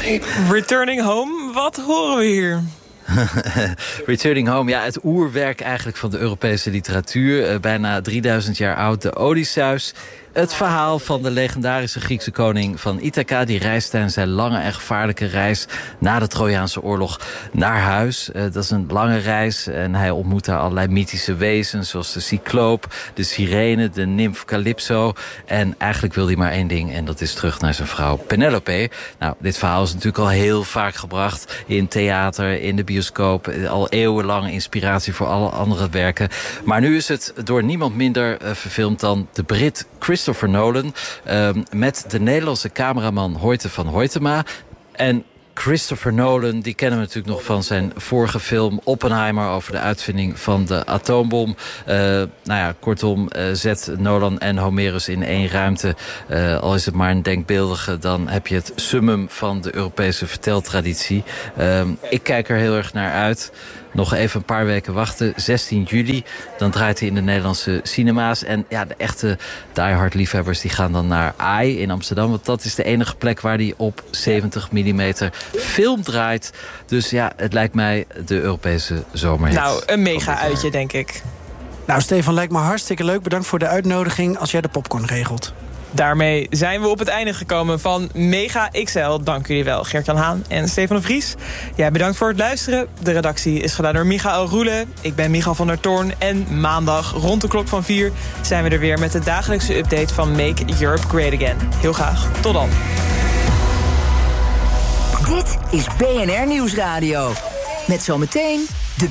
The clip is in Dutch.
Returning Home, wat horen we hier? Returning Home, ja, het oerwerk eigenlijk van de Europese literatuur. Bijna 3000 jaar oud, de Odysseus. Het verhaal van de legendarische Griekse koning van Ithaca. Die reist tijdens zijn lange en gevaarlijke reis na de Trojaanse oorlog naar huis. Dat is een lange reis en hij ontmoet daar allerlei mythische wezens, zoals de cycloop, de sirene, de nymf Calypso. En eigenlijk wil hij maar één ding, en dat is terug naar zijn vrouw Penelope. Nou, dit verhaal is natuurlijk al heel vaak gebracht in theater, in de bioscoop. Al eeuwenlang inspiratie voor alle andere werken. Maar nu is het door niemand minder verfilmd dan de Brit Christopher Nolan, met de Nederlandse cameraman Hoyte van Hoytema. En Christopher Nolan, die kennen we natuurlijk nog van zijn vorige film Oppenheimer over de uitvinding van de atoombom. Kortom, zet Nolan en Homerus in één ruimte. Al is het maar een denkbeeldige, dan heb je het summum van de Europese verteltraditie. Ik kijk er heel erg naar uit. Nog even een paar weken wachten. 16 juli, dan draait hij in de Nederlandse cinema's. En ja, de echte diehard liefhebbers die gaan dan naar AI in Amsterdam. Want dat is de enige plek waar hij op 70 mm film draait. Dus ja, het lijkt mij de Europese zomerhit. Nou, een mega-uitje, denk ik. Nou, Stefan, lijkt me hartstikke leuk. Bedankt voor de uitnodiging als jij de popcorn regelt. Daarmee zijn we op het einde gekomen van Mega XL. Dank jullie wel, Gert-Jan Haan en Stefan de Vries. Ja, bedankt voor het luisteren. De redactie is gedaan door Michael Roelen. Ik ben Michael van der Toorn. En maandag rond de klok van 4 zijn we er weer met de dagelijkse update van Make Europe Great Again. Heel graag. Tot dan. Dit is BNR Nieuwsradio. Met zometeen